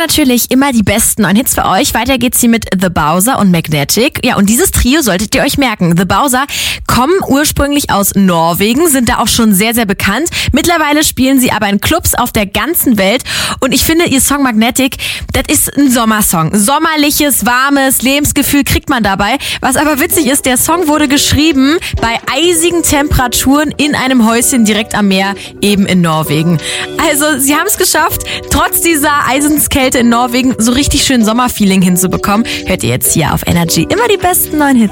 natürlich immer die besten neuen Hits für euch. Weiter geht's hier mit The Bowser und Magnetic. Ja, und dieses Trio solltet ihr euch merken. The Bowser kommen ursprünglich aus Norwegen, sind da auch schon sehr, sehr bekannt. Mittlerweile spielen sie aber in Clubs auf der ganzen Welt. Und ich finde, ihr Song Magnetic, das ist ein Sommersong. Sommerliches, warmes Lebensgefühl kriegt man dabei. Was aber witzig ist, der Song wurde geschrieben bei eisigen Temperaturen in einem Häuschen direkt am Meer, eben in Norwegen. Also, sie haben es geschafft, trotz dieser Eisenskälte in Norwegen so richtig schön Sommerfeeling hinzubekommen. Hört ihr jetzt hier auf Energy immer die besten neuen Hits.